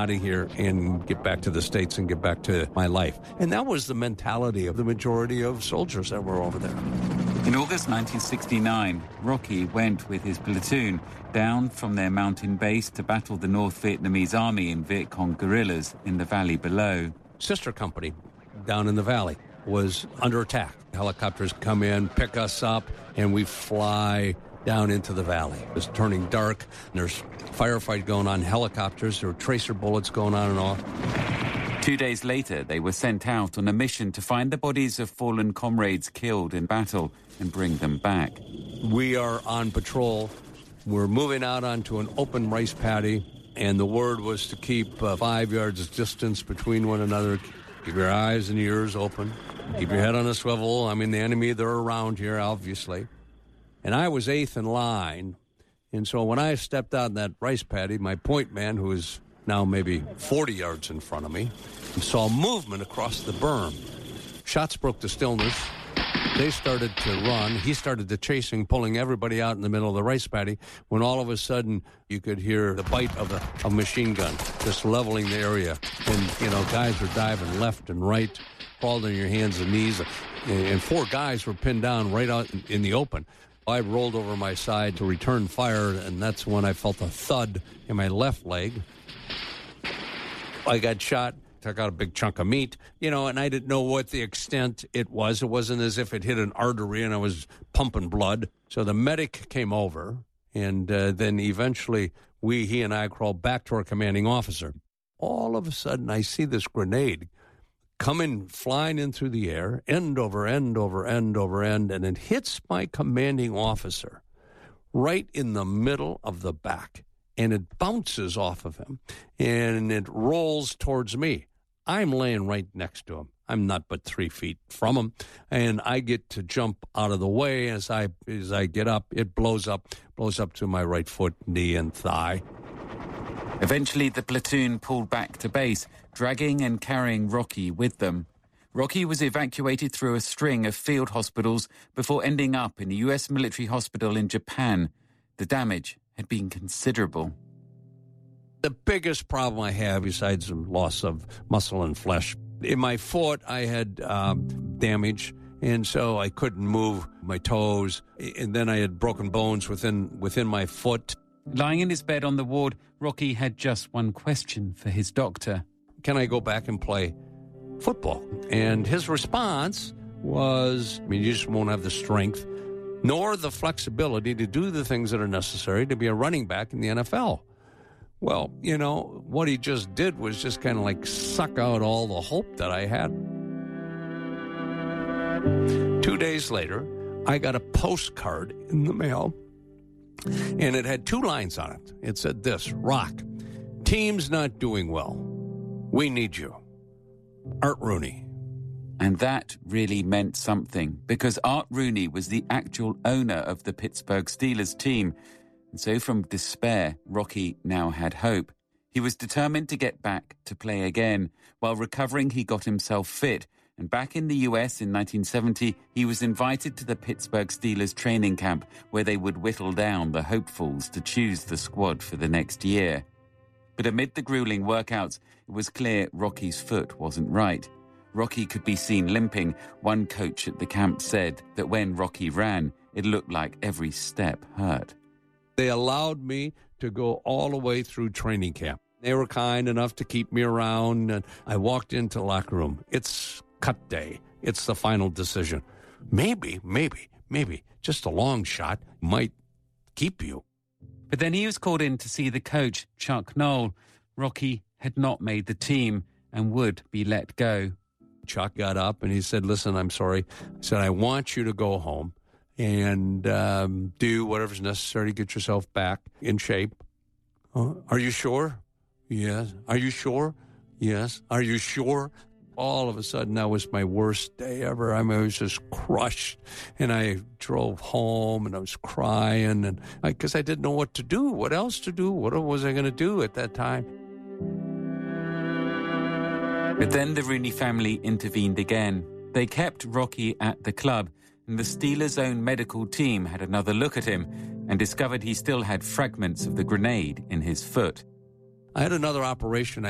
out of here and get back to the States and get back to my life. And that was the mentality of the majority of soldiers that were over there. In August 1969, Rocky went with his platoon down from their mountain base to battle the North Vietnamese army and Viet Cong guerrillas in the valley below. Sister company down in the valley was under attack. Helicopters come in, pick us up, and we fly down into the valley. It's turning dark, and there's firefight going on, helicopters, there were tracer bullets going on and off. 2 days later, they were sent out on a mission to find the bodies of fallen comrades killed in battle and bring them back. We are on patrol. We're moving out onto an open rice paddy, and the word was to keep 5 yards distance between one another. Keep your eyes and ears open. Keep your head on a swivel. I mean, the enemy, they're around here, obviously. And I was eighth in line. And so when I stepped out in that rice paddy, my point man, who is now maybe 40 yards in front of me, saw movement across the berm. Shots broke the stillness. They started to run. He started to chasing, pulling everybody out in the middle of the rice paddy, when all of a sudden you could hear the bite of a machine gun just leveling the area. And, guys were diving left and right, crawled on your hands and knees. And 4 guys were pinned down right out in the open. I rolled over my side to return fire, and that's when I felt a thud in my left leg. I got shot. Took out a big chunk of meat, and I didn't know what the extent it was. It wasn't as if it hit an artery and I was pumping blood. So the medic came over, and then eventually he and I crawled back to our commanding officer. All of a sudden, I see this grenade coming, flying in through the air, end over end over end over end, and it hits my commanding officer right in the middle of the back. And it bounces off of him, and it rolls towards me. I'm laying right next to him. I'm not but 3 feet from him, and I get to jump out of the way. As I get up, it blows up to my right foot, knee, and thigh. Eventually, the platoon pulled back to base, dragging and carrying Rocky with them. Rocky was evacuated through a string of field hospitals before ending up in a U.S. military hospital in Japan. The damage had been considerable. The biggest problem I have, besides the loss of muscle and flesh, in my foot I had damage, and so I couldn't move my toes, and then I had broken bones within my foot. Lying in his bed on the ward, Rocky had just one question for his doctor. Can I go back and play football? And his response was, you just won't have the strength nor the flexibility to do the things that are necessary to be a running back in the NFL. Well, what he just did was just kind of like suck out all the hope that I had. 2 days later, I got a postcard in the mail, and it had 2 lines on it. It said this: Rock, team's not doing well. We need you. Art Rooney. And that really meant something, because Art Rooney was the actual owner of the Pittsburgh Steelers team. And so from despair, Rocky now had hope. He was determined to get back to play again. While recovering, he got himself fit. And back in the US in 1970, he was invited to the Pittsburgh Steelers training camp, where they would whittle down the hopefuls to choose the squad for the next year. But amid the grueling workouts, it was clear Rocky's foot wasn't right. Rocky could be seen limping. One coach at the camp said that when Rocky ran, it looked like every step hurt. They allowed me to go all the way through training camp. They were kind enough to keep me around, and I walked into the locker room. It's cut day. It's the final decision. Maybe, just a long shot might keep you. But then he was called in to see the coach, Chuck Noll. Rocky had not made the team and would be let go. Chuck got up and he said, listen, I'm sorry. He said, I want you to go home and do whatever's necessary to get yourself back in shape. Are you sure? Yes. Are you sure? Yes. Are you sure? All of a sudden, that was my worst day ever. I was just crushed, and I drove home, and I was crying, and because I didn't know what to do, what else to do, what was I going to do at that time? But then the Rooney family intervened again. They kept Rocky at the club, and the Steelers' own medical team had another look at him and discovered he still had fragments of the grenade in his foot. I had another operation.